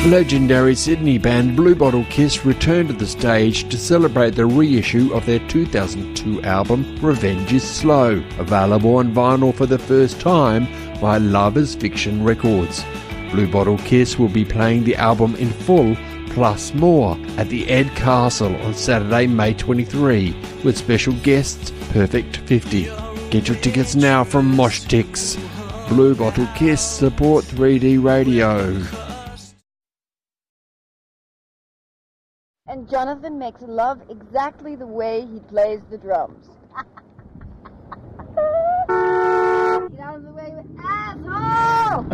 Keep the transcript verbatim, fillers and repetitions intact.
Legendary Sydney band Blue Bottle Kiss returned to the stage to celebrate the reissue of their two thousand two album Revenge is Slow, available on vinyl for the first time by Love is Fiction Records. Blue Bottle Kiss will be playing the album in full plus more at the Ed Castle on Saturday, May twenty-third, with special guests Perfect fifty. Get your tickets now from Moshtix. Blue Bottle Kiss support three D radio. And Jonathan makes love exactly the way he plays the drums. Get out of the way, asshole!